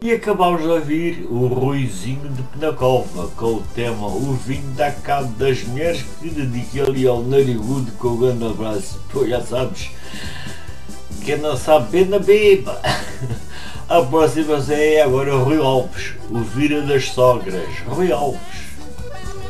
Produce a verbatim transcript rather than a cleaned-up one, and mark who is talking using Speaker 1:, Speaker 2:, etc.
Speaker 1: E acabámos de ouvir o Ruizinho de Penacova com o tema O Vinho dá cabo das mulheres, que dediquei ali ao narigudo com o grande abraço. Pô, já sabes, quem não sabe pena beba. A próxima é agora o Rui Alves, o Vira das Sogras. Rui Alves.